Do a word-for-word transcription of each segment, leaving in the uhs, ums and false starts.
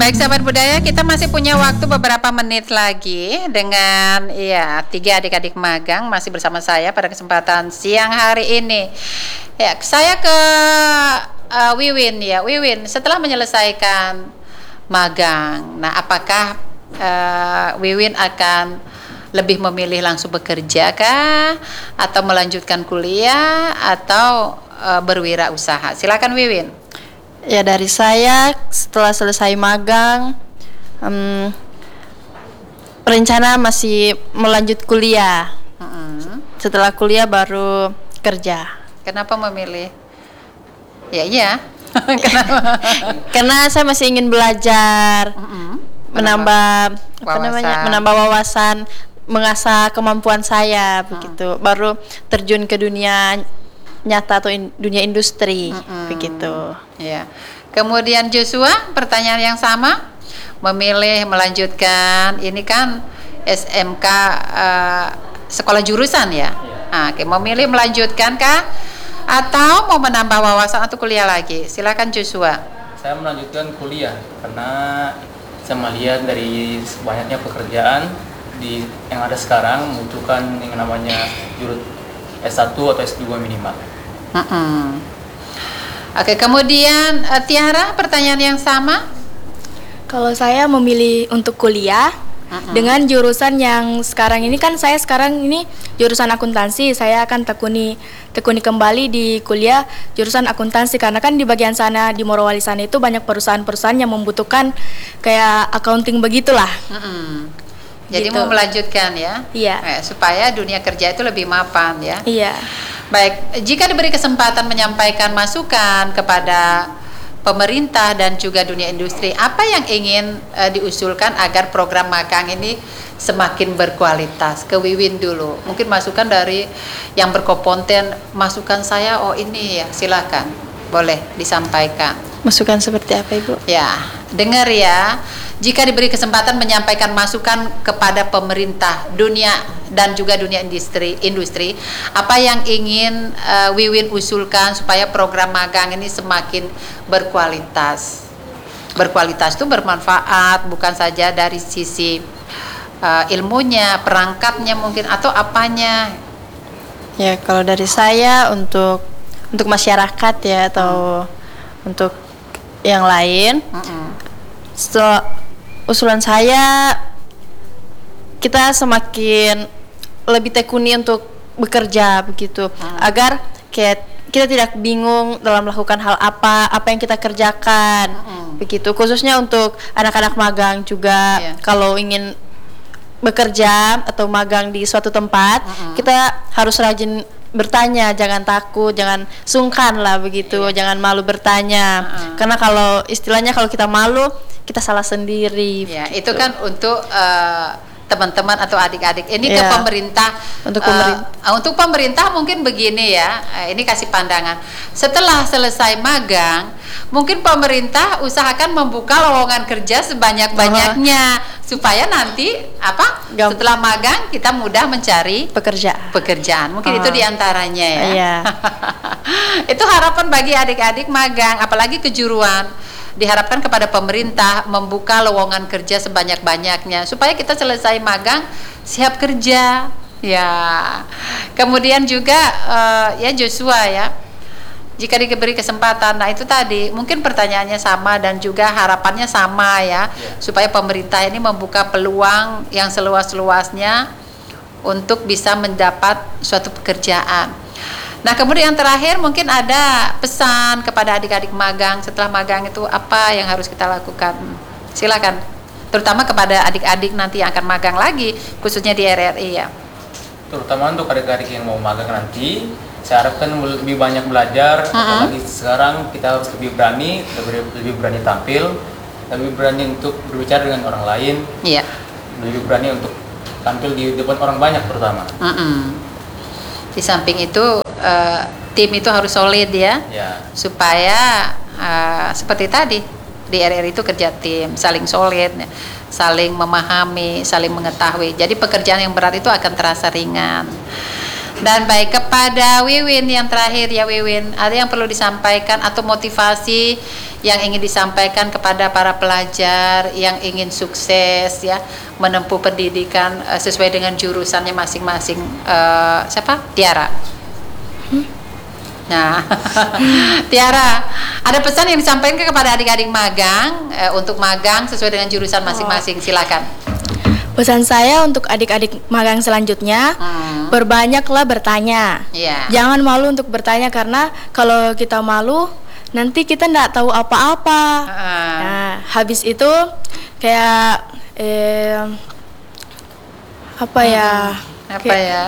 Baik sahabat budaya, kita masih punya waktu beberapa menit lagi dengan ya tiga adik-adik magang masih bersama saya pada kesempatan siang hari ini. Ya, saya ke uh, Wiwin ya. Wiwin, setelah menyelesaikan magang, nah apakah uh, Wiwin akan lebih memilih langsung bekerja kah, atau melanjutkan kuliah, atau uh, berwirausaha? Silakan Wiwin. Ya, dari saya setelah selesai magang, um, rencana masih melanjut kuliah. Mm-hmm. Setelah kuliah baru kerja. Kenapa memilih? Ya iya. Kenapa? Karena saya masih ingin belajar, mm-hmm. menambah apa namanya, menambah wawasan, mengasah kemampuan saya, mm-hmm. begitu. Baru terjun ke dunia nyata atau in, dunia industri, mm-hmm. begitu. Ya. Kemudian Joshua, pertanyaan yang sama, memilih melanjutkan ini kan S M K uh, sekolah jurusan ya. Nah, okay. Memilih melanjutkan kah atau mau menambah wawasan atau kuliah lagi? Silakan Joshua. Saya melanjutkan kuliah karena saya melihat dari banyaknya pekerjaan di yang ada sekarang membutuhkan yang namanya jurus S satu atau S dua minimal. Mm-mm. Oke, kemudian uh, Tiara, pertanyaan yang sama. Kalau saya memilih untuk kuliah uh-uh. dengan jurusan yang sekarang ini kan saya sekarang ini jurusan akuntansi, saya akan tekuni tekuni kembali di kuliah jurusan akuntansi karena kan di bagian sana di Morowali sana itu banyak perusahaan-perusahaan yang membutuhkan kayak accounting begitulah. Uh-uh. Jadi gitu. Mau melanjutkan ya? Iya. Eh, supaya dunia kerja itu lebih mapan ya? Iya. Baik, jika diberi kesempatan menyampaikan masukan kepada pemerintah dan juga dunia industri, apa yang ingin uh, diusulkan agar program magang ini semakin berkualitas? Ke Wiwin dulu, mungkin masukan dari yang berkompeten, masukan saya, oh ini ya, silakan, boleh disampaikan. Masukan seperti apa, Ibu? Ya, dengar ya. Jika diberi kesempatan menyampaikan masukan kepada pemerintah, dunia dan juga dunia industri, industri, apa yang ingin uh, Wiwin usulkan supaya program magang ini semakin berkualitas? Berkualitas itu bermanfaat bukan saja dari sisi uh, ilmunya, perangkatnya mungkin atau apanya? Ya, kalau dari saya untuk untuk masyarakat ya atau hmm. untuk yang lain. Hmm. Setelah usulan saya, kita semakin lebih tekuni untuk bekerja begitu, hmm. agar kayak kita tidak bingung dalam melakukan hal apa apa yang kita kerjakan, hmm. begitu. Khususnya untuk anak-anak magang juga, yeah. kalau ingin bekerja atau magang di suatu tempat, hmm. kita harus rajin bertanya, jangan takut, jangan sungkan lah begitu, yeah. jangan malu bertanya, hmm. karena kalau istilahnya kalau kita malu kita salah sendiri. Ya, gitu. Itu kan untuk uh, teman-teman atau adik-adik. Ini ya, ke pemerintah. Untuk pemerintah. Uh, untuk pemerintah mungkin begini ya. Uh, ini kasih pandangan. Setelah selesai magang, mungkin pemerintah usahakan membuka lowongan kerja sebanyak-banyaknya uh-huh. supaya nanti apa? Gam- setelah magang kita mudah mencari pekerjaan. Pekerjaan. Mungkin uh-huh. itu diantaranya ya. Iya. Itu harapan bagi adik-adik magang, apalagi kejuruan. Diharapkan kepada pemerintah membuka lowongan kerja sebanyak-banyaknya supaya kita selesai magang siap kerja ya. Kemudian juga uh, ya Joshua ya, jika diberi kesempatan, nah itu tadi mungkin pertanyaannya sama dan juga harapannya sama ya, yeah. supaya pemerintah ini membuka peluang yang seluas-luasnya untuk bisa mendapat suatu pekerjaan. Nah, kemudian yang terakhir mungkin ada pesan kepada adik-adik magang setelah magang itu apa yang harus kita lakukan? Silakan. Terutama kepada adik-adik nanti yang akan magang lagi, khususnya di R R I ya. Terutama untuk adik-adik yang mau magang nanti, saya harapkan lebih banyak belajar, uh-huh. apalagi sekarang kita harus lebih berani, lebih, lebih berani tampil, lebih berani untuk berbicara dengan orang lain, yeah. lebih berani untuk tampil di depan orang banyak terutama. Uh-uh. Di samping itu uh, tim itu harus solid ya, yeah. supaya uh, seperti tadi di R R I itu kerja tim, saling solid, saling memahami, saling mengetahui. Jadi pekerjaan yang berat itu akan terasa ringan. Dan baik, kepada Wiwin yang terakhir ya Wiwin, ada yang perlu disampaikan atau motivasi yang ingin disampaikan kepada para pelajar yang ingin sukses ya menempuh pendidikan uh, sesuai dengan jurusannya masing-masing. Uh, siapa? Tiara. Hmm? Nah, Tiara, ada pesan yang disampaikan kepada adik-adik magang uh, untuk magang sesuai dengan jurusan masing-masing. Silakan. Pesan saya untuk adik-adik magang selanjutnya, hmm. berbanyaklah bertanya. Yeah. Jangan malu untuk bertanya, karena kalau kita malu nanti kita nggak tahu apa-apa. Uh. Nah, habis itu kayak eh, apa hmm. ya? Apa kayak, ya?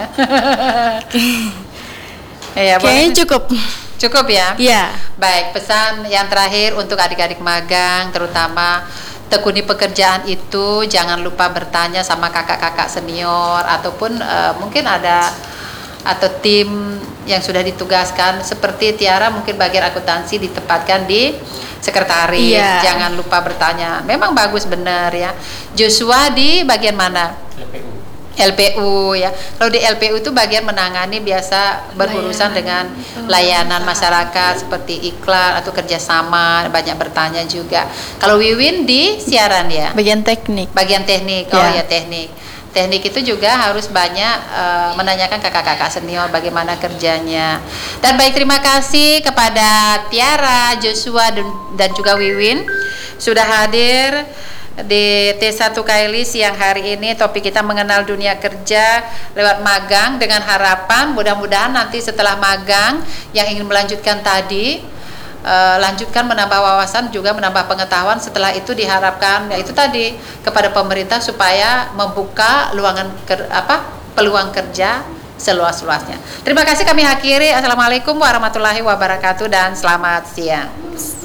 Ya, kayaknya cukup. Cukup ya? Iya. Baik, pesan yang terakhir untuk adik-adik magang, terutama tekuni pekerjaan itu, jangan lupa bertanya sama kakak-kakak senior ataupun uh, mungkin ada atau tim yang sudah ditugaskan seperti Tiara, mungkin bagian akuntansi ditempatkan di sekretaris. Iya. Jangan lupa bertanya. Memang bagus benar ya. Joshua di bagian mana? L P U. L P U ya. Kalau di L P U itu bagian menangani biasa berurusan dengan layanan masyarakat seperti iklan atau kerjasama, banyak bertanya juga. Kalau Wiwin di siaran ya. Bagian teknik. Bagian teknik. Oh Ya. ya teknik. Teknik itu juga harus banyak uh, menanyakan kakak-kakak senior bagaimana kerjanya. Dan baik, terima kasih kepada Tiara, Joshua dan, dan juga Wiwin sudah hadir di T satu K I L I siang hari ini. Topik kita mengenal dunia kerja lewat magang, dengan harapan mudah-mudahan nanti setelah magang yang ingin melanjutkan tadi uh, lanjutkan menambah wawasan juga menambah pengetahuan. Setelah itu diharapkan yaitu tadi kepada pemerintah supaya membuka luangan ker, apa peluang kerja seluas-luasnya. Terima kasih, kami akhiri. Assalamualaikum warahmatullahi wabarakatuh dan selamat siang.